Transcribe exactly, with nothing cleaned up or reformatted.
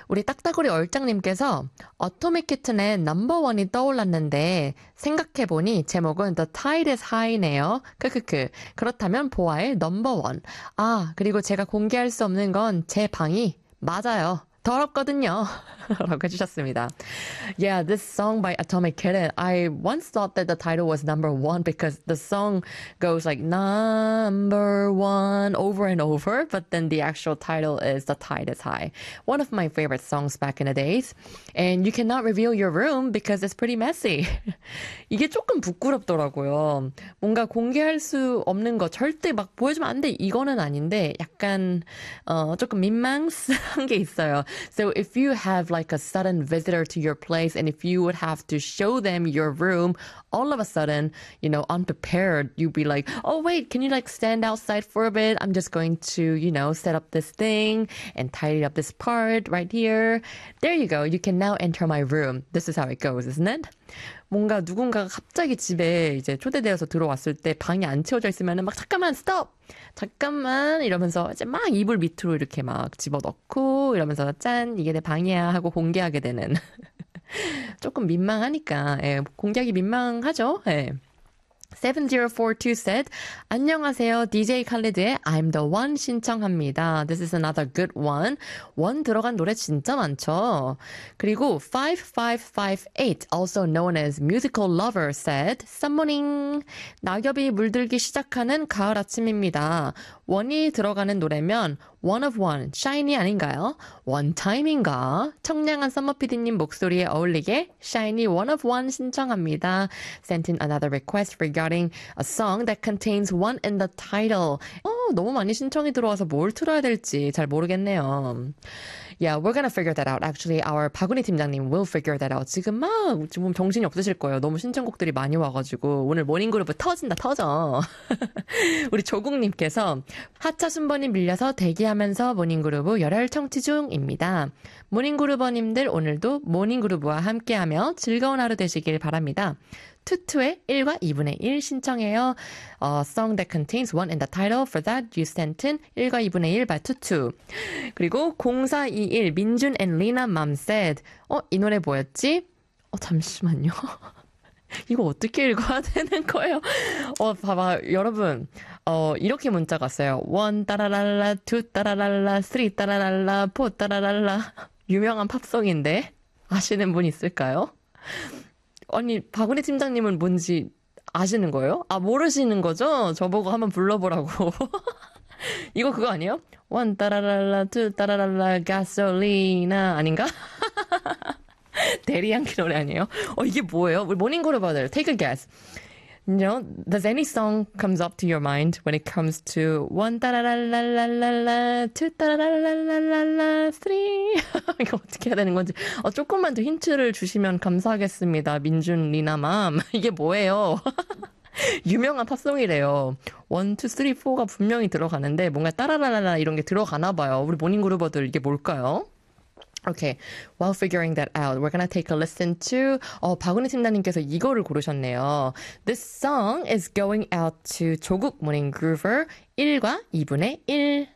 우리 딱따구리 얼짱님께서 어토믹 키튼의 넘버원이 떠올랐는데 생각해보니 제목은 The Tide is High네요. 크크크. 그렇다면 보아의 넘버원. 아, 그리고 제가 공개할 수 없는 건 제 방이 맞아요. 더럽거든요. 라고 해주셨습니다. Yeah, this song by Atomic Kitten, I once thought that the title was number one because the song goes like number one over and over, but then the actual title is The Tide is High. One of my favorite songs back in the days. And you cannot reveal your room because it's pretty messy. 이게 조금 부끄럽더라고요. 뭔가 공개할 수 없는 거 절대 막 보여주면 안 돼. 이거는 아닌데 약간 어, 조금 민망한 게 있어요. So if you have like a sudden visitor to your place and if you would have to show them your room, all of a sudden, you know, unprepared, you'd be like, oh wait, can you like stand outside for a bit? I'm just going to, you know, set up this thing and tidy up this part right here. There you go. You can now enter my room. This is how it goes, isn't it? 뭔가 누군가가 갑자기 집에 이제 초대되어서 들어왔을 때 방이 안 채워져 있으면은 막 잠깐만 스톱! 잠깐만 이러면서 이제 막 이불 밑으로 이렇게 막 집어넣고 이러면서 짠 이게 내 방이야 하고 공개하게 되는 조금 민망하니까 예, 공개하기 민망하죠. 예. 세븐제로포투 said, 안녕하세요. 디제이 칼리드의 I'm the one 신청합니다. This is another good one. 원 들어간 노래 진짜 많죠. 그리고 오오오팔, also known as musical lover, said, 썸머닝. 낙엽이 물들기 시작하는 가을 아침입니다. 원이 들어가는 노래면 One of One, Shiny 아닌가요? One Time인가? 청량한 썸머피디님 목소리에 어울리게 Shiny One of One 신청합니다. Sent in another request regarding a song that contains one in the title. 어, 너무 많이 신청이 들어와서 뭘 틀어야 될지 잘 모르겠네요. Yeah, we're gonna figure that out. Actually, our 바구니 팀장님 will figure that out. 지금 막 지금 정신이 없으실 거예요. 너무 신청곡들이 많이 와가지고 오늘 모닝그룹 터진다 터져. 우리 조국님께서 하차 순번이 밀려서 대기하면서 모닝그룹 열혈 청취 중입니다. 모닝그룹어님들 오늘도 모닝그룹과 함께하며 즐거운 하루 되시길 바랍니다. 투투의 일과 이분의 일 신청해요. A song that contains one in the title. For that, you sent in 일과 이분의 일 by 투투. 그리고 공사이일 민준 and Lina Mom said, 어, 이 노래 뭐였지? 어, 잠시만요. 이거 어떻게 읽어야 되는 거예요? 어, 봐봐. 여러분, 어, 이렇게 문자가 왔어요. 원 따라랄라, 투 따라랄라, 쓰리 따라랄라, 포 따라랄라. 유명한 팝송인데 아시는 분 있을까요? 아니, 바구니 팀장님은 뭔지 아시는 거예요? 아, 모르시는 거죠? 저보고 한번 불러보라고. 이거 그거 아니에요? 원 따라랄라, 투 따라랄라, 가솔리나 아닌가? 대리양키 노래 아니에요? 어, 이게 뭐예요? 우리 모닝그룹 아들, take a guess. You know, does any song comes up to your mind when it comes to one 따라랄랄랄랄라, two 따라랄랄랄랄라, three? 이거 어떻게 해야 되는 건지. 어, 조금만 더 힌트를 주시면 감사하겠습니다. 민준, 리나맘. 이게 뭐예요? 유명한 팝송이래요. 원, 투, 쓰리, 포가 분명히 들어가는데 뭔가 따라랄랄라 이런 게 들어가나 봐요. 우리 모닝그룹어들 이게 뭘까요? Okay, while figuring that out, we're gonna take a listen to, 어, 바구니 팀장님께서 이거를 고르셨네요. This song is going out to 조국 모닝 그루버 일과 이분의 일.